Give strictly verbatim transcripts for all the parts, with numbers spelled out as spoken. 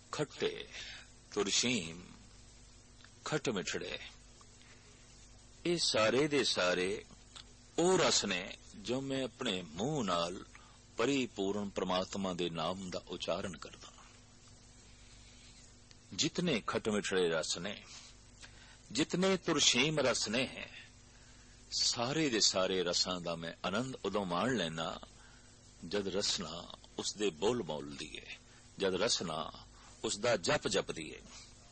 खट्टे, तुरशीम, खट मिठड़े, ये सारे दे सारे ओ रस ने जो मैं अपने मूह नाल परिपूर्ण परमात्मा दे नाम दा उच्चारण करदा। जितने खट मिठड़े रस ने, जितने तुरशीम रस ने हैं, सारे दे सारे रसां दा मैं आनंद उदों माण लैना जद रसना उसदे बोल बोल दिए, जद रसना उसदा जप जप दिए।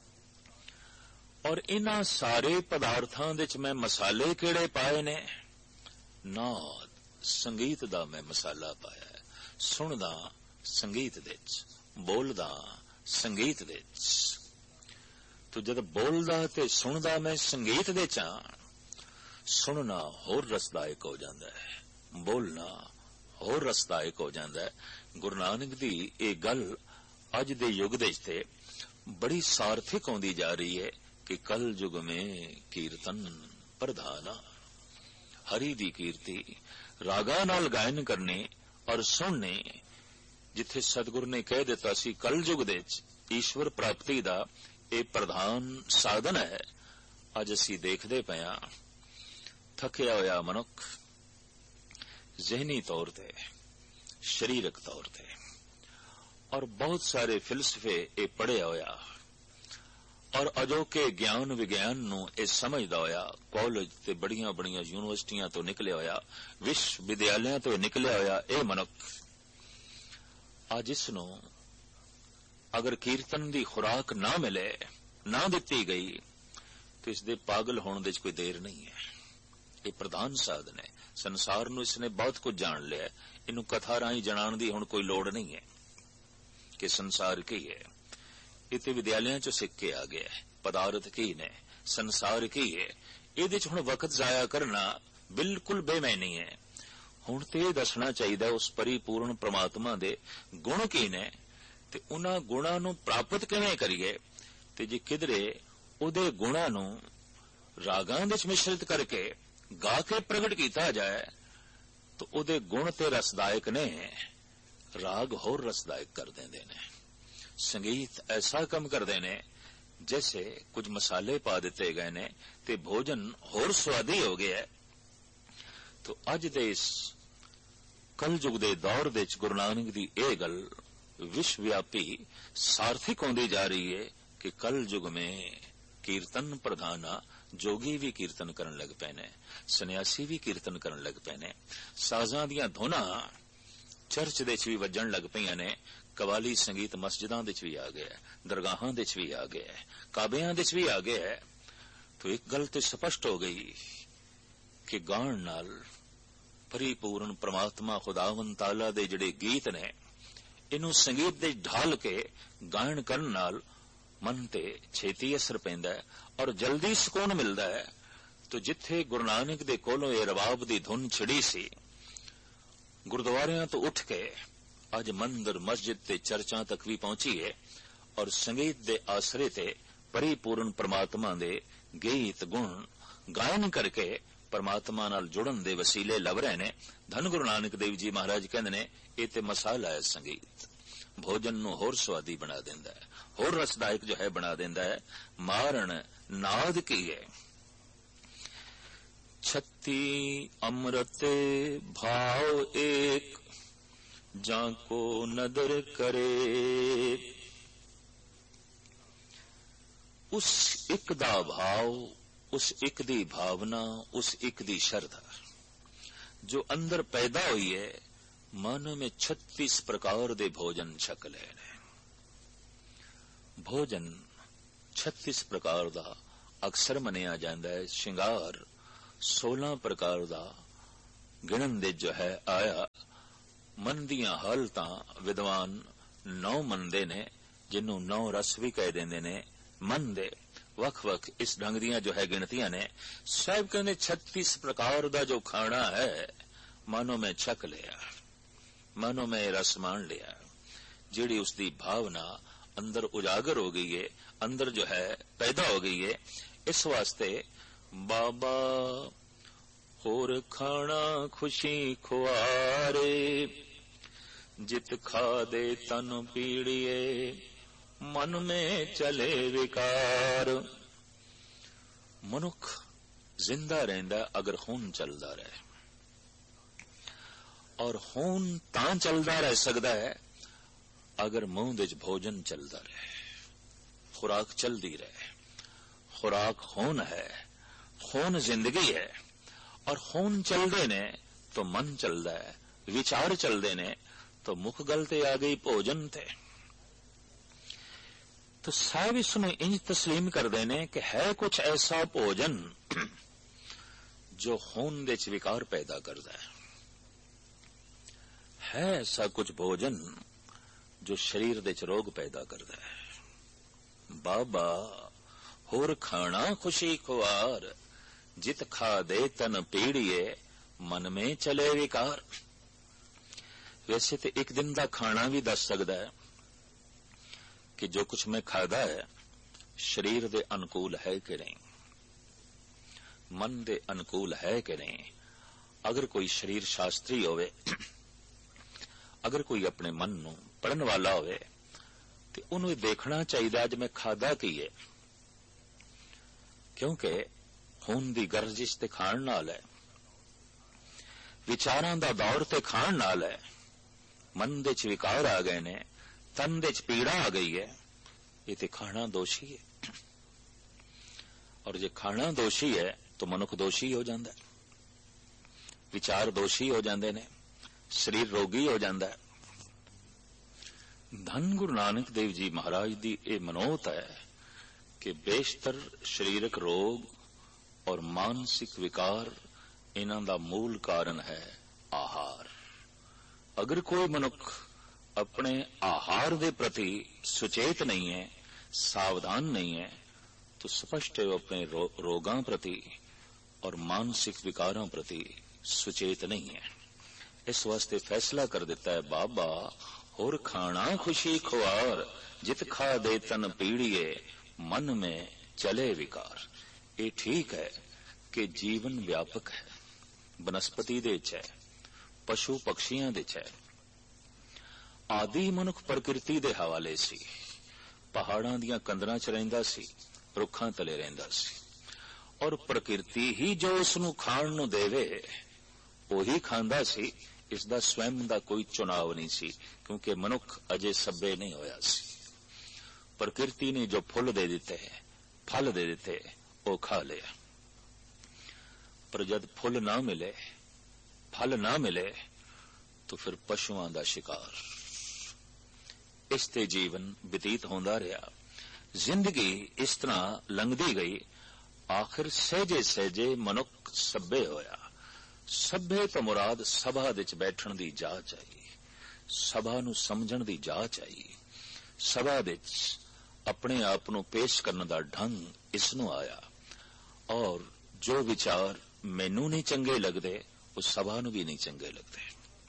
और इन्हां सारे पदार्थां दे च मैं मसाले किहड़े पाए ने? नाद संगीत दा मैं मसाला पाया है। सुनदा संगीत दे च, बोलदा संगीत दे च। तो जद बोलदा ते सुनदा मैं संगीत दे च, सुनना होर रसदायक हो जाता है, बोलना होर रसदायक हो जाता है। गुरु नानक दी ये गल अज दे युग दे ते बड़ी सार्थिक होंदी जा रही है कि कल युग में कीर्तन प्रधाना, हरि दी कीर्ति रागा नाल गायन करने और सुनने। जिथे सतगुरु ने कह दिता सी कल युग दे ईश्वर प्राप्ति दा ये प्रधान साधन है, अज असी देखदे पए हां थकिया होया मनुख ज़हनी तौर ते, शरीरक तौर ते, और बहुत सारे फिलसफे ये पढ़िया होया और अजोके ज्ञान विज्ञान नूं ये समझदा होया, कॉलेज ते बड़ियां बड़ियां यूनिवर्सिटियां तो निकलिया होया, विश्वविद्यालयां तो निकलिया होया ये मनुख अज इसनूं अगर कीर्तन दी खुराक ना मिले, ना दिती गई, तो इसदे पागल होने दे कोई देर नहीं है। ये प्रधान साधन है। संसार नूं इसने बहुत कुछ जान लिया, इनू कथा राही जनाण दी हुण कोई लोड़ नहीं है कि संसार की है। इते विद्यालयों चो सिख के आ गया है, पदार्थ की ने, संसार की है। इहदे च हुण वक्त जाया करना बिल्कुल बेमैनी है। हुण ते दसना चाहिए उस परिपूर्ण परमात्मा दे गुण की ने, ते उन्हां गुणां नूं प्राप्त किवें करिए। ते जे किधरे उहदे गुणां नूं रागां विच मिश्रित करके गा के प्रगट किया जाए तो उहदे गुण ते रसदायक ने, राग होर रसदायक कर देंदे ने। संगीत ऐसा कम कर देने जैसे कुछ मसाले पा दिते गए ने ते भोजन होर स्वादी हो गया है। तो अज दे इस कल युग दे दौर दे गुरु नानक दी ये गल विश्वव्यापी सार्थिक होंदी जा रही है कि कल युग में कीर्तन प्रधाना, जोगी भी कीर्तन करन लग पे ने, सन्यासी भी कीर्तन करन लग पे ने, साजां दियां धुनां चर्च दे च भी वजन लग पईयां ने, कवाली संगीत मस्जिदां दे च भी आ गया, दरगाहां दे च भी आ गया, काबियां दे च भी आ गया। तो एक गल तो स्पष्ट हो गई कि गाण नाल परिपूर्ण परमात्मा खुदावंद ताला दे जिहड़े गीत ने, इनू संगीत दे ढाल के गायन करन नाल मन ते छेती असर पैंदा है और जल्दी सुकून मिलदा है। तो जिथे गुरु नानक दे कोलों ये रबाब दी धुन छिड़ी सी, गुरुद्वारियां तो उठ के अज मंदिर मस्जिद ते चर्चां तक भी पहुंची है और संगीत दे आसरे ते परिपूर्ण परमात्मा दे गीत गुण गायन करके परमात्मा नाल जुड़न दे वसीले लभ रहे ने। धन गुरु नानक देव जी महाराज कहंदे ने ये ते मसाला है संगीत, भोजन नूं होर स्वादी बना देंदा है, होर रसदायक जो है बना देंदा है। मारण नाद की है, छत्ती अमृत भाव एक, जाको नदर करे। उस एक दा भाव, उस एक दी भावना, उस एक दी श्रद्धा जो अंदर पैदा हुई है, मन में छत्तीस प्रकार दे भोजन छक ले। भोजन छत्तीस प्रकार दा अक्सर मनिया जाता है। श्रृंगार सोलह प्रकार दा गिणन दे जो है आया। मन दियां हालतां विद्वान नौ मनदे ने, जिन्हों नौ रस भी कह देंदे ने। मन दे वख वख इस ढंग दियां जो है गिणतियां ने। साहब कहने छत्तीस प्रकार दा जो खाना है मानो में छक लिया, मानो में रस मान लिया। जिहड़ी उसकी भावना अंदर उजागर हो गई है, अंदर जो है पैदा हो गई है। इस वास्ते बाबा होर खाना खुशी खुआरे, जित खा दे तन पीड़िए मन में चले विकार। मनुख जिंदा रहिंदा अगर खून चलदा रहे, और खून तां चलदा रह सकदा है अगर मुंह दे भोजन चलदा रहे, खुराक चलदी रहे। खुराक खून है, खून जिंदगी है, और खून चलदे ने तो मन चलदा है, विचार चलदे ने तो मुख गल ते आ गई भोजन ते। तो साहब इसमें इंज तस्लीम करदे ने कि है कुछ ऐसा भोजन जो खून दे च विकार पैदा करदा है, है ऐसा कुछ भोजन जो शरीर दे च रोग पैदा करदा है। बाबा होर खाना खुशी खुआर, जित खा दे तन पीड़िए, मन में चले विकार। वैसे तो एक दिन का खाना भी दस सकता है कि जो कुछ मैं खादा है शरीर दे अनुकूल है कि नहीं, मन दे अनुकूल है कि नहीं। अगर कोई शरीर शास्त्री होवे, अगर कोई अपने मन नू पढ़न वाला होवे तो उन्हें देखना चाहिए अज मैं खादा की है, क्योंकि खून दी गर्जिश ते खाण नाल है, विचारां दा दौर ते खाण नाल है, मन दे च विकार आ गए ने, तन दे च पीड़ा आ गई है, ये ते खाना दोषी है। और जे खाना दोषी है तो मनुख दोषी हो जाता है, विचार दोषी हो जाते ने, शरीर रोगी हो जाता है। धन गुरु नानक देव जी महाराज दी ये मनोत है कि बेशतर शरीरक रोग और मानसिक विकार इन्हां दा मूल कारण है आहार। अगर कोई मनुख अपने आहार दे प्रति सुचेत नहीं है, सावधान नहीं है, तो स्पष्ट है वो अपने रो, रोगां प्रति और मानसिक विकारों प्रति सुचेत नहीं है। इस वास्ते फैसला कर देता है बाबा होर खाना खुशी खुआर, जित खा दे तन पीड़िए, मन में चले विकार। ये ठीक है कि जीवन व्यापक है, वनस्पति दे च है, पशु पक्षियां दे च है। आदि मनुख प्रकृति दे हवाले सी, पहाड़ां दियां कंदरां च रहिंदा सी, रुखां तले रहिंदा सी, और प्रकृति ही जो उसनू खाण नू देवे ओही खांदा सी। इसदा स्वयं दा कोई चुनाव नहीं सी, क्योंकि मनुख अजे सभ्य नहीं होया सी। प्रकृति ने जो फुल दे दिते, फल दे दिते, वो खा लिया। पर जब फुल ना मिले, फल ना मिले, तो फिर पशुआं दा शिकार। इस ते जीवन व्यतीत होंदा रहा, जिंदगी इस तरह लंघदी गई। आखिर सहजे सहजे मनुख सभ्य होया। सभ्य तो मुराद सभा दे च बैठण दी जाच आई, सभा नू समझण दी जाच आई, सभा दे च अपने आप नू पेश करने दा ढंग इसनू आया। और जो विचार मैनू नहीं चंगे लगदे वो सभा नू भी नहीं चंगे लगदे।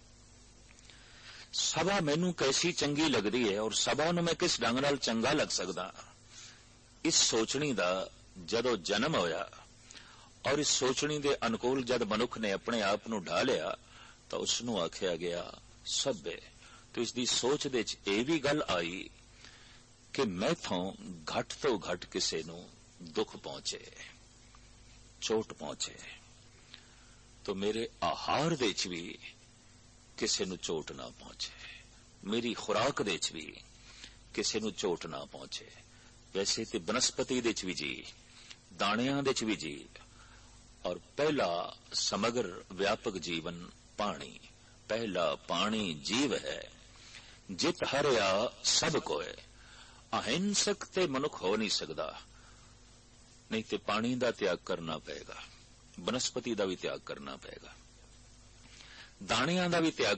सभा मैनू कैसी चंगी लगदी है और सभा नू मैं किस ढंग नाल चंगा लग सकदा, इस सोचनी दा जदों जन्म होया और इस सोचनी दे अनुकूल जद मनुख ने अपने आप नू ढा लिया तो उसनू आख्या गया सभ्य। तो इसकी सोच दे च ये भी गल आई कि मैथों घट तो घट किसे नू दुख पहुंचे, चोट पहुंचे, तो मेरे आहार दे च भी किसे नू चोट ना पहुंचे, मेरी खुराक दे च भी किसे नू चोट ना पहुंचे। वैसे तो वनस्पति दे च भी जी, दाणियां दे च भी जी, और पहला समग्र व्यापक जीवन पानी, पहला पानी जीव है, जित हरिया सब कोय। अहिंसक ते मनुख हो नहीं सकता, नहीं तो पानी का त्याग करना पएगा, वनस्पति का भी त्याग करना पएगा, दाणियां का भी त्याग